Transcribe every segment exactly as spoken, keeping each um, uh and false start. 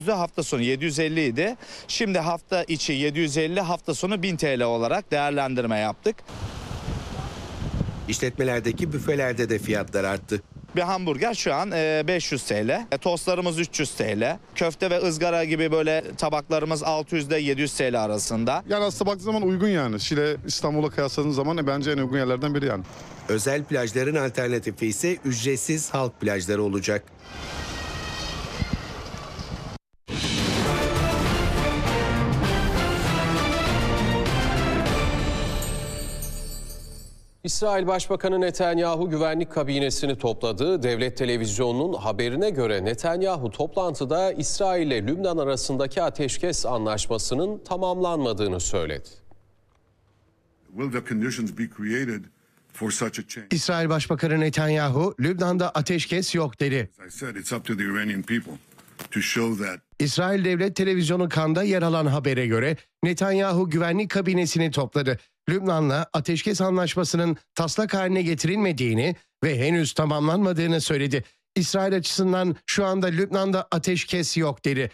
Hafta sonu yedi yüz elli idi. Şimdi hafta içi yedi yüz elli, hafta sonu bin T L olarak değerlendirme yaptık. İşletmelerdeki büfelerde de fiyatlar arttı. Bir hamburger şu an beş yüz T L, tostlarımız üç yüz T L, köfte ve ızgara gibi böyle tabaklarımız altı yüz ile yedi yüz T L arasında. Yani aslında baktığı zaman uygun yani. Şile İstanbul'a kıyasladığınız zaman e, bence en uygun yerlerden biri yani. Özel plajların alternatifi ise ücretsiz halk plajları olacak. İsrail Başbakanı Netanyahu güvenlik kabinesini topladı. Devlet televizyonunun haberine göre Netanyahu toplantıda İsrail ile Lübnan arasındaki ateşkes anlaşmasının tamamlanmadığını söyledi. İsrail Başbakanı Netanyahu, Lübnan'da ateşkes yok dedi. İsrail Devlet Televizyonu Kan'da yer alan habere göre Netanyahu güvenlik kabinesini topladı. Lübnan'la ateşkes anlaşmasının taslak haline getirilmediğini ve henüz tamamlanmadığını söyledi. İsrail açısından şu anda Lübnan'da ateşkes yok dedi.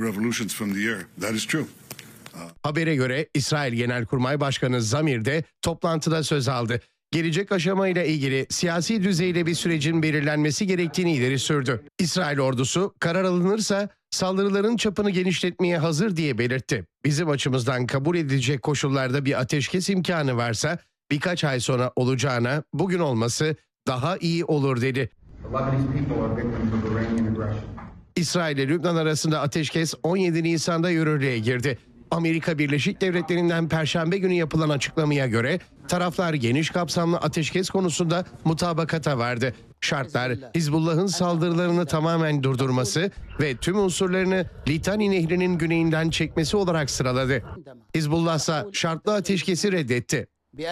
Habere göre İsrail Genelkurmay Başkanı Zamir de toplantıda söz aldı. Gelecek aşamayla ilgili siyasi düzeyde bir sürecin belirlenmesi gerektiğini ileri sürdü. İsrail ordusu karar alınırsa saldırıların çapını genişletmeye hazır diye belirtti. Bizim açımızdan kabul edilecek koşullarda bir ateşkes imkanı varsa birkaç ay sonra olacağına bugün olması daha iyi olur dedi. İsrail ile Lübnan arasında ateşkes on yedi Nisan'da yürürlüğe girdi. Amerika Birleşik Devletleri'nden Perşembe günü yapılan açıklamaya göre taraflar geniş kapsamlı ateşkes konusunda mutabakata vardı. Şartlar Hizbullah'ın saldırılarını tamamen durdurması ve tüm unsurlarını Litani Nehri'nin güneyinden çekmesi olarak sıraladı. Hizbullah ise şartlı ateşkesi reddetti.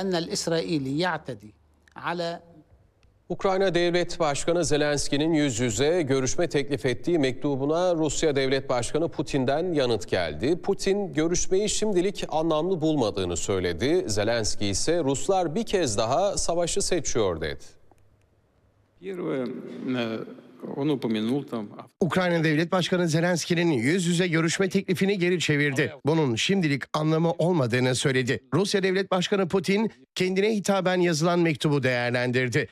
Ukrayna Devlet Başkanı Zelenski'nin yüz yüze görüşme teklif ettiği mektubuna Rusya Devlet Başkanı Putin'den yanıt geldi. Putin görüşmeyi şimdilik anlamlı bulmadığını söyledi. Zelenski ise Ruslar bir kez daha savaşı seçiyor dedi. Ukrayna Devlet Başkanı Zelenski'nin yüz yüze görüşme teklifini geri çevirdi. Bunun şimdilik anlamı olmadığını söyledi. Rusya Devlet Başkanı Putin kendine hitaben yazılan mektubu değerlendirdi.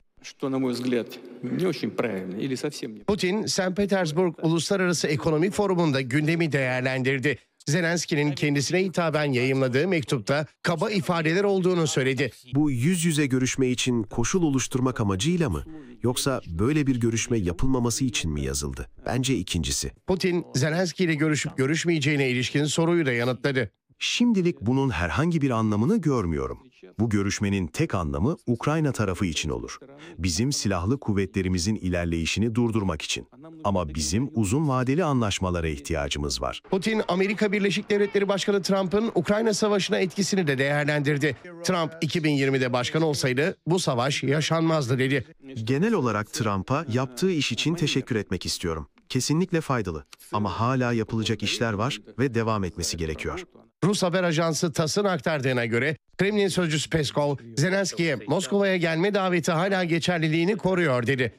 Putin, Sankt Petersburg Uluslararası Ekonomi Forumu'nda gündemi değerlendirdi. Zelenski'nin kendisine hitaben yayımladığı mektupta kaba ifadeler olduğunu söyledi. Bu yüz yüze görüşme için koşul oluşturmak amacıyla mı? Yoksa böyle bir görüşme yapılmaması için mi yazıldı? Bence ikincisi. Putin, Zelenski ile görüşüp görüşmeyeceğine ilişkin soruyu da yanıtladı. Şimdilik bunun herhangi bir anlamını görmüyorum. Bu görüşmenin tek anlamı Ukrayna tarafı için olur. Bizim silahlı kuvvetlerimizin ilerleyişini durdurmak için. Ama bizim uzun vadeli anlaşmalara ihtiyacımız var. Putin, Amerika Birleşik Devletleri Başkanı Trump'ın Ukrayna Savaşı'na etkisini de değerlendirdi. Trump iki bin yirmide başkan olsaydı bu savaş yaşanmazdı dedi. Genel olarak Trump'a yaptığı iş için teşekkür etmek istiyorum. Kesinlikle faydalı. Ama hala yapılacak işler var ve devam etmesi gerekiyor. Rus haber ajansı TASS'ın aktardığına göre Kremlin sözcüsü Peskov, Zelenski'ye Moskova'ya gelme daveti hala geçerliliğini koruyor dedi.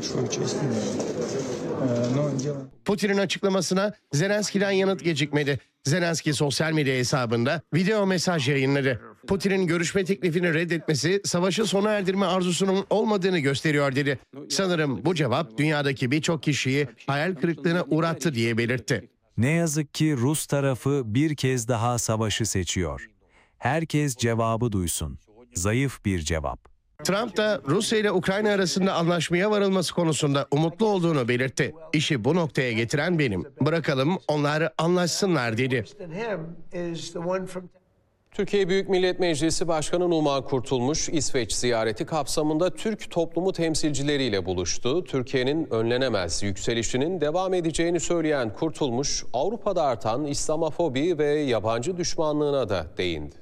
Putin'in açıklamasına Zelenski'den yanıt gecikmedi. Zelenski sosyal medya hesabında video mesaj yayınladı. Putin'in görüşme teklifini reddetmesi savaşı sona erdirme arzusunun olmadığını gösteriyor dedi. Sanırım bu cevap dünyadaki birçok kişiyi hayal kırıklığına uğrattı diye belirtti. Ne yazık ki Rus tarafı bir kez daha savaşı seçiyor. Herkes cevabı duysun. Zayıf bir cevap. Trump da Rusya ile Ukrayna arasında anlaşmaya varılması konusunda umutlu olduğunu belirtti. İşi bu noktaya getiren benim. Bırakalım onları anlaşsınlar dedi. Türkiye Büyük Millet Meclisi Başkanı Numan Kurtulmuş, İsveç ziyareti kapsamında Türk toplumu temsilcileriyle buluştu. Türkiye'nin önlenemez yükselişinin devam edeceğini söyleyen Kurtulmuş, Avrupa'da artan İslamofobi ve yabancı düşmanlığına da değindi.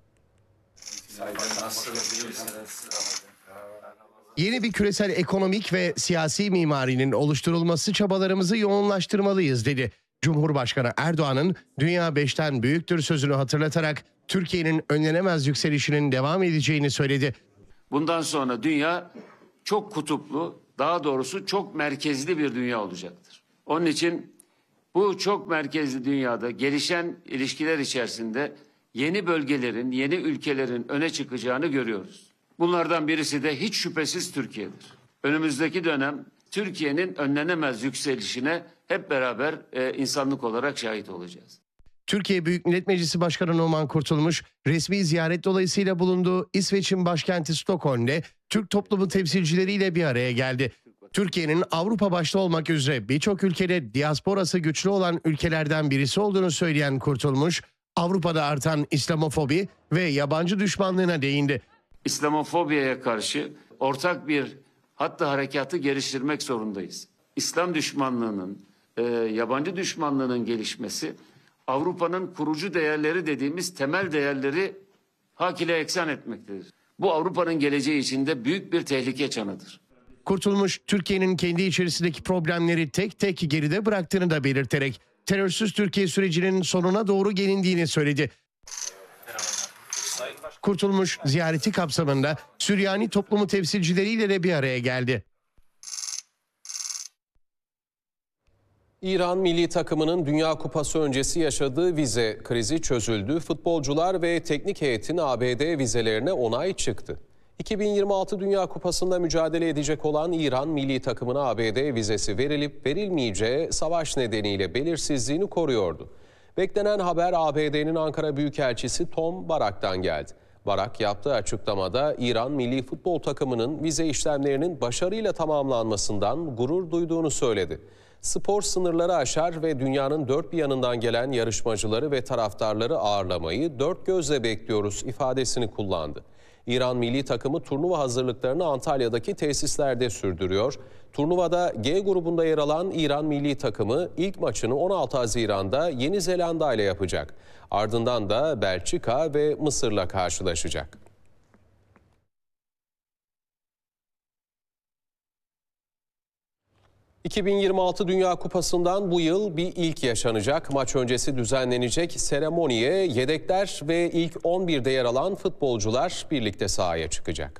Yeni bir küresel ekonomik ve siyasi mimarinin oluşturulması çabalarımızı yoğunlaştırmalıyız dedi. Cumhurbaşkanı Erdoğan'ın dünya beşten büyüktür sözünü hatırlatarak Türkiye'nin önlenemez yükselişinin devam edeceğini söyledi. Bundan sonra dünya çok kutuplu, daha doğrusu çok merkezli bir dünya olacaktır. Onun için Bu çok merkezli dünyada gelişen ilişkiler içerisinde yeni bölgelerin, yeni ülkelerin öne çıkacağını görüyoruz. Bunlardan birisi de hiç şüphesiz Türkiye'dir. Önümüzdeki dönem Türkiye'nin önlenemez yükselişine hep beraber e, insanlık olarak şahit olacağız. Türkiye Büyük Millet Meclisi Başkanı Numan Kurtulmuş, resmi ziyaret dolayısıyla bulunduğu İsveç'in başkenti Stockholm'de Türk toplumu temsilcileriyle bir araya geldi. Türkiye'nin Avrupa başta olmak üzere birçok ülkede diasporası güçlü olan ülkelerden birisi olduğunu söyleyen Kurtulmuş, Avrupa'da artan İslamofobi ve yabancı düşmanlığına değindi. İslamofobiye karşı ortak bir hatta harekatı geliştirmek zorundayız. İslam düşmanlığının, e, yabancı düşmanlığının gelişmesi, Avrupa'nın kurucu değerleri dediğimiz temel değerleri hak ile eksan etmektedir. Bu Avrupa'nın geleceği içinde büyük bir tehlike çanıdır. Kurtulmuş, Türkiye'nin kendi içerisindeki problemleri tek tek geride bıraktığını da belirterek terörsüz Türkiye sürecinin sonuna doğru gelindiğini söyledi. Kurtulmuş, ziyareti kapsamında Süryani toplumu temsilcileriyle de bir araya geldi. İran milli takımının Dünya Kupası öncesi yaşadığı vize krizi çözüldü. Futbolcular ve teknik heyetin A B D vizelerine onay çıktı. iki bin yirmi altı Dünya Kupası'nda mücadele edecek olan İran milli takımına A B D vizesi verilip verilmeyeceği savaş nedeniyle belirsizliğini koruyordu. Beklenen haber A B D'nin Ankara Büyükelçisi Tom Barak'tan geldi. Barak yaptığı açıklamada İran milli futbol takımının vize işlemlerinin başarıyla tamamlanmasından gurur duyduğunu söyledi. Spor sınırları aşar ve dünyanın dört bir yanından gelen yarışmacıları ve taraftarları ağırlamayı dört gözle bekliyoruz ifadesini kullandı. İran milli takımı turnuva hazırlıklarını Antalya'daki tesislerde sürdürüyor. Turnuvada G grubunda yer alan İran milli takımı ilk maçını on altı Haziran'da Yeni Zelanda ile yapacak. Ardından da Belçika ve Mısır'la karşılaşacak. iki bin yirmi altı Dünya Kupası'ndan bu yıl bir ilk yaşanacak. Maç öncesi düzenlenecek seremoniye yedekler ve ilk on birde yer alan futbolcular birlikte sahaya çıkacak.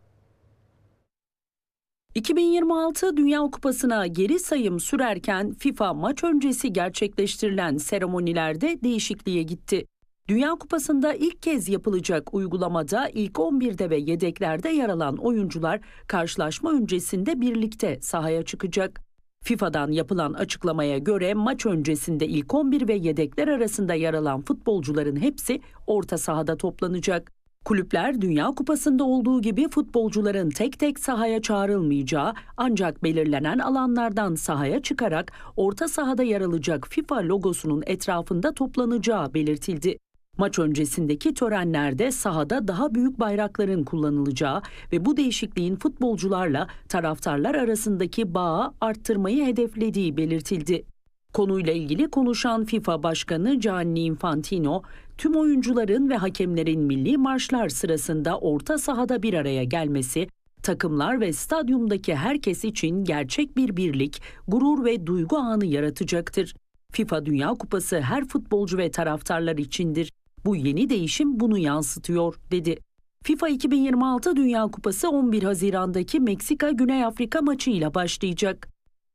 iki bin yirmi altı Dünya Kupası'na geri sayım sürerken FIFA maç öncesi gerçekleştirilen seremonilerde değişikliğe gitti. Dünya Kupası'nda ilk kez yapılacak uygulamada ilk on birde ve yedeklerde yer alan oyuncular karşılaşma öncesinde birlikte sahaya çıkacak. FIFA'dan yapılan açıklamaya göre maç öncesinde ilk on bir ve yedekler arasında yer alan futbolcuların hepsi orta sahada toplanacak. Kulüpler Dünya Kupası'nda olduğu gibi futbolcuların tek tek sahaya çağrılmayacağı ancak belirlenen alanlardan sahaya çıkarak orta sahada yer alacak FIFA logosunun etrafında toplanacağı belirtildi. Maç öncesindeki törenlerde sahada daha büyük bayrakların kullanılacağı ve bu değişikliğin futbolcularla taraftarlar arasındaki bağı arttırmayı hedeflediği belirtildi. Konuyla ilgili konuşan FIFA Başkanı Gianni Infantino, tüm oyuncuların ve hakemlerin milli marşlar sırasında orta sahada bir araya gelmesi, takımlar ve stadyumdaki herkes için gerçek bir birlik, gurur ve duygu anı yaratacaktır. FIFA Dünya Kupası her futbolcu ve taraftarlar içindir. Bu yeni değişim bunu yansıtıyor, dedi. FIFA iki bin yirmi altı Dünya Kupası on bir Haziran'daki Meksika-Güney Afrika maçıyla başlayacak.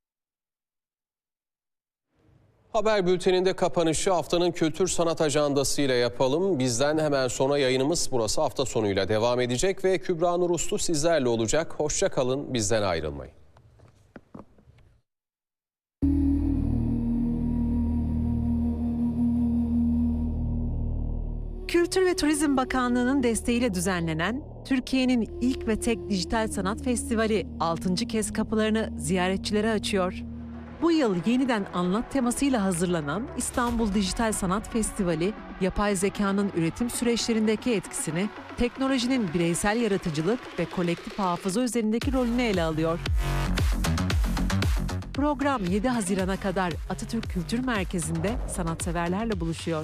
Haber bülteninde kapanışı haftanın kültür sanat ajandasıyla yapalım. Bizden hemen sonra yayınımız burası hafta sonuyla devam edecek ve Kübra Nur Uslu sizlerle olacak. Hoşça kalın, bizden ayrılmayın. Kültür ve Turizm Bakanlığı'nın desteğiyle düzenlenen Türkiye'nin ilk ve tek dijital sanat festivali altıncı kez kapılarını ziyaretçilere açıyor. Bu yıl yeniden anlat temasıyla hazırlanan İstanbul Dijital Sanat Festivali, yapay zekanın üretim süreçlerindeki etkisini, teknolojinin bireysel yaratıcılık ve kolektif hafıza üzerindeki rolünü ele alıyor. Program yedi Haziran'a kadar Atatürk Kültür Merkezi'nde sanatseverlerle buluşuyor.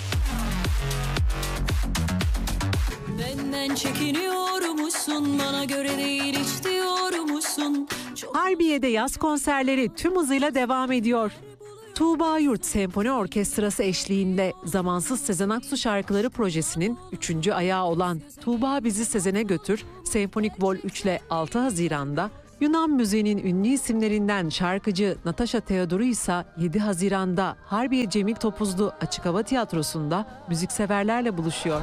Benden çekiniyormuşsun, bana göre değil hiç diyormuşsun. Çok... Harbiye'de yaz konserleri tüm hızıyla devam ediyor. Tuğba Yurt Senfoni Orkestrası eşliğinde Zamansız Sezen Aksu Şarkıları projesinin üçüncü ayağı olan Tuğba Bizi Sezen'e Götür, Senfonik Vol üç ile altı Haziran'da Yunan müziğinin ünlü isimlerinden şarkıcı Natasha Theodorou ise yedi Haziran'da Harbiye Cemil Topuzlu Açık Hava Tiyatrosu'nda müzikseverlerle buluşuyor.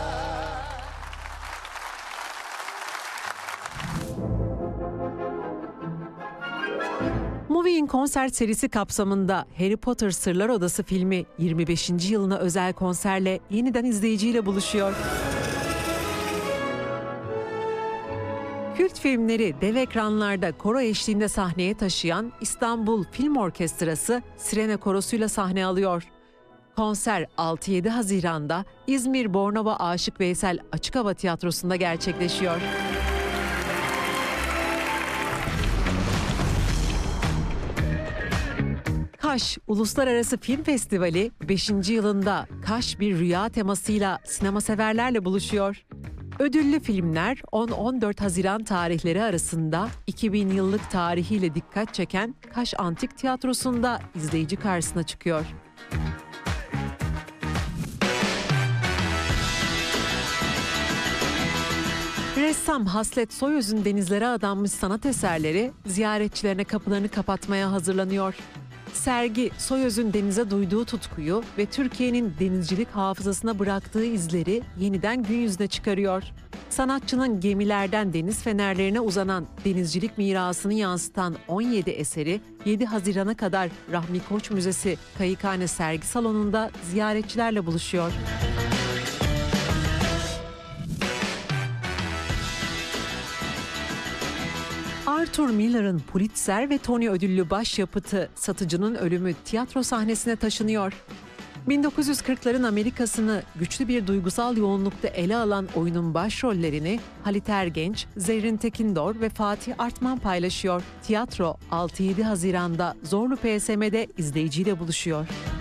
Movie'in konser serisi kapsamında Harry Potter Sırlar Odası filmi yirmi beşinci yılına özel konserle yeniden izleyiciyle buluşuyor. Kült filmleri dev ekranlarda koro eşliğinde sahneye taşıyan İstanbul Film Orkestrası Sirene Korosu'yla sahne alıyor. Konser altı yedi Haziran'da İzmir Bornova Aşık Veysel Açık Hava Tiyatrosu'nda gerçekleşiyor. Kaş Uluslararası Film Festivali beşinci yılında Kaş bir rüya temasıyla sinema severlerle buluşuyor. Ödüllü filmler on on dört Haziran tarihleri arasında iki bin yıllık tarihiyle dikkat çeken Kaş Antik Tiyatrosu'nda izleyici karşısına çıkıyor. Ressam Haslet Soyöz'ün denizlere adanmış sanat eserleri ziyaretçilerine kapılarını kapatmaya hazırlanıyor. Sergi, Soyöz'ün denize duyduğu tutkuyu ve Türkiye'nin denizcilik hafızasına bıraktığı izleri yeniden gün yüzüne çıkarıyor. Sanatçının gemilerden deniz fenerlerine uzanan denizcilik mirasını yansıtan on yedi eseri yedi Haziran'a kadar Rahmi Koç Müzesi Kayıkhane Sergi Salonu'nda ziyaretçilerle buluşuyor. Arthur Miller'ın Pulitzer ve Tony ödüllü başyapıtı Satıcının Ölümü tiyatro sahnesine taşınıyor. bin dokuz yüz kırkların Amerika'sını güçlü bir duygusal yoğunlukta ele alan oyunun başrollerini Halit Ergenç, Zerrin Tekindor ve Fatih Artman paylaşıyor. Tiyatro altı yedi Haziran'da Zorlu P S M'de izleyiciyle buluşuyor.